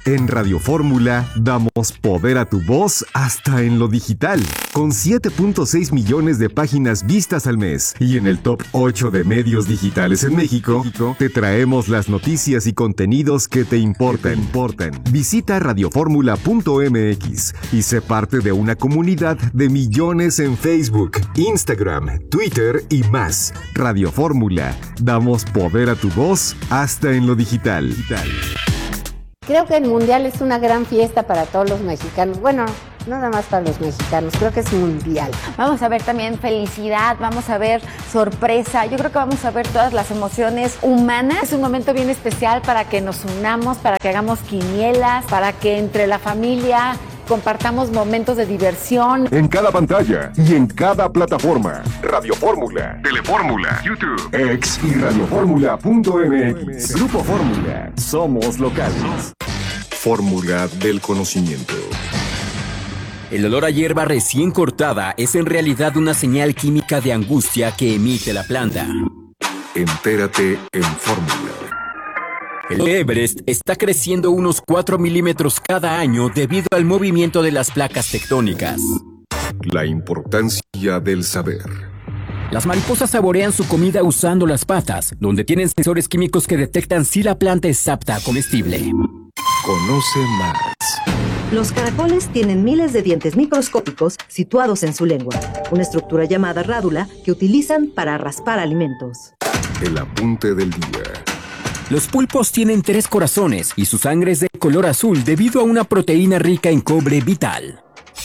En Radio Fórmula damos poder a tu voz hasta en lo digital, con 7.6 millones de páginas vistas al mes. Y en el top 8 de medios digitales en México, te traemos las noticias y contenidos que te importan. Visita radioformula.mx y sé parte de una comunidad de millones en Facebook, Instagram, Twitter y más. Radio Fórmula, damos poder a tu voz hasta en lo digital. Creo que el Mundial es una gran fiesta para todos los mexicanos. Bueno, no nada más para los mexicanos, creo que es mundial. Vamos a ver también felicidad, vamos a ver sorpresa. Yo creo que vamos a ver todas las emociones humanas. Es un momento bien especial para que nos unamos, para que hagamos quinielas, para que entre la familia compartamos momentos de diversión. En cada pantalla y en cada plataforma. Radio Fórmula, Telefórmula, YouTube, X y radioformula.mx. Grupo Fórmula. Somos locales. Fórmula del conocimiento. El olor a hierba recién cortada es en realidad una señal química de angustia que emite la planta. Entérate en Fórmula. El Everest está creciendo unos 4 milímetros cada año debido al movimiento de las placas tectónicas. La importancia del saber. Las mariposas saborean su comida usando las patas, donde tienen sensores químicos que detectan si la planta es apta comestible. Conoce más. Los caracoles tienen miles de dientes microscópicos situados en su lengua, una estructura llamada rádula que utilizan para raspar alimentos. El apunte del día. Los pulpos tienen 3 corazones y su sangre es de color azul debido a una proteína rica en cobre vital.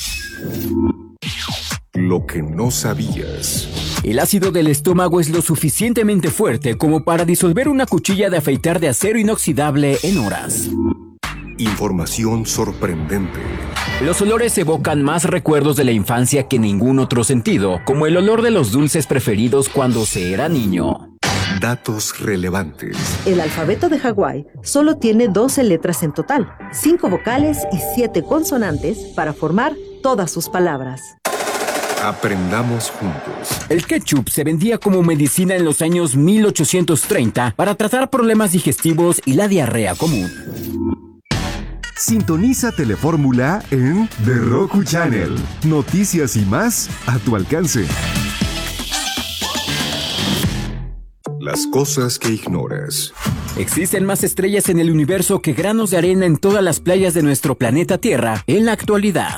Lo que no sabías. El ácido del estómago es lo suficientemente fuerte como para disolver una cuchilla de afeitar de acero inoxidable en horas. Información sorprendente. Los olores evocan más recuerdos de la infancia que ningún otro sentido, como el olor de los dulces preferidos cuando se era niño. Datos relevantes. El alfabeto de Hawái solo tiene 12 letras en total, 5 vocales y 7 consonantes para formar todas sus palabras. Aprendamos juntos. El ketchup se vendía como medicina en los años 1830 para tratar problemas digestivos y la diarrea común. Sintoniza Telefórmula en The Roku Channel. Noticias y más a tu alcance. Las cosas que ignoras. Existen más estrellas en el universo que granos de arena en todas las playas de nuestro planeta Tierra en la actualidad.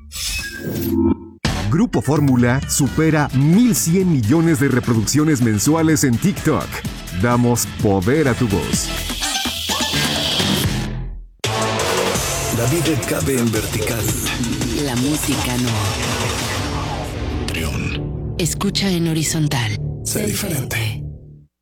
Grupo Fórmula supera 1.100 millones de reproducciones mensuales en TikTok. Damos poder a tu voz. La vida cabe en vertical. La música no. Trión. Escucha en horizontal. Sé diferente.